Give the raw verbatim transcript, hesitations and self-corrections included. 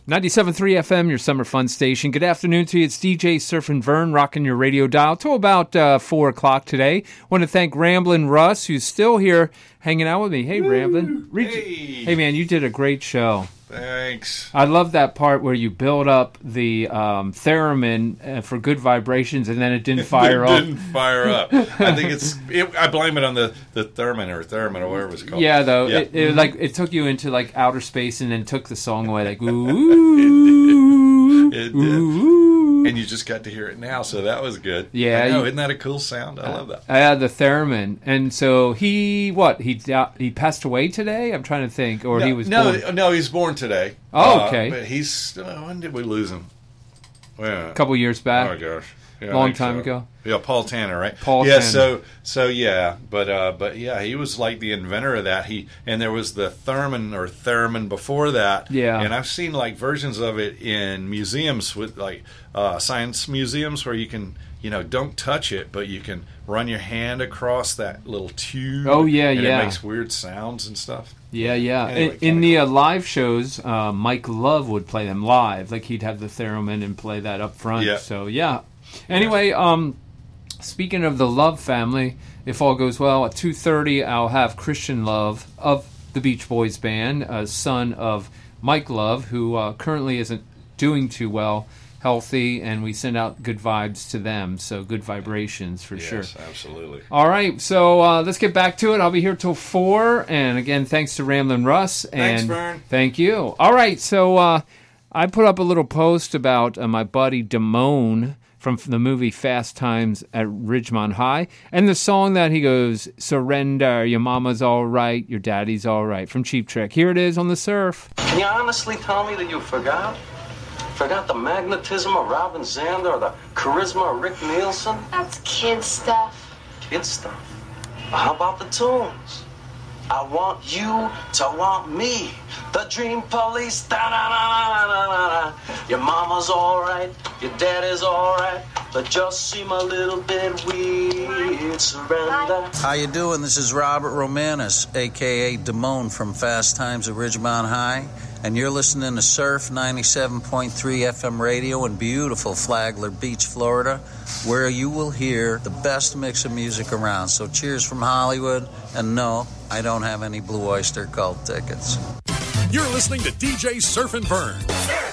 ninety-seven point three F M, your summer fun station. Good afternoon to you. It's D J Surfin' Vern rocking your radio dial till about uh, four o'clock today. Want to thank Ramblin' Russ, who's still here hanging out with me. Hey, Ramblin'. Re- hey. hey, man, you did a great show. Thanks. I love that part where you build up the um, theremin uh, for good vibrations, and then it didn't fire it up. didn't fire up. I think it's. It, I blame it on the the theremin or theremin or whatever it's called. Yeah, though Yeah. It, it like it took you into like outer space, and then took the song away. Like ooh, it did. It did. ooh. And you just got to hear it now, so that was good. Yeah, I know, you- isn't that a cool sound? I love that. I had the theremin, and so he what he he passed away today. I'm trying to think, or no, he was no, born no. He's born today. Oh, Uh, okay. but he's. Uh, when did we lose him? Well, a couple years back. Oh gosh, yeah, I Long think time so. ago. Yeah, Paul Tanner, right? Paul yeah, Tanner. so so yeah, but uh, but yeah, he was like the inventor of that. He and there was the theremin or theremin before that. Yeah. and I've seen like versions of it in museums with like uh, science museums where you can you know don't touch it, but you can run your hand across that little tube. Oh, yeah, and yeah. It makes weird sounds and stuff. Yeah, yeah. Anyway, in in kinda the uh, cool. live shows, uh, Mike Love would play them live. Like he'd have the theremin and play that up front. Yeah. So yeah. Anyway, um, speaking of the Love family, if all goes well, at two thirty, I'll have Christian Love of the Beach Boys band, a son of Mike Love, who uh, currently isn't doing too well, healthy, and we send out good vibes to them. So good vibrations for sure. Yes, absolutely. All right, so uh, let's get back to it. I'll be here till four, and again, thanks to Ramblin' Russ. And Thanks, Vern. Thank you. All right, so uh, I put up a little post about uh, my buddy Damone from the movie Fast Times at Ridgemont High, and the song that he goes, "Surrender, your mama's all right, your daddy's all right," from Cheap Trick. Here it is on the Surf. Can you honestly tell me that you forgot? Forgot the magnetism of Robin Zander or the charisma of Rick Nielsen? That's kid stuff. Kid stuff. Well, how about the tunes? I want you to want me. The Dream Police. Da-na-na-na-na-na-na. Your mama's alright, your daddy's alright, but just seem a little bit weird. Surrender. How you doing? This is Robert Romanus, a k a. Damone from Fast Times at Ridgemont High, and you're listening to Surf ninety-seven point three F M radio in beautiful Flagler Beach, Florida, where you will hear the best mix of music around. So cheers from Hollywood, and no, I don't have any Blue Oyster Cult tickets. You're listening to D J Surfin' Vern.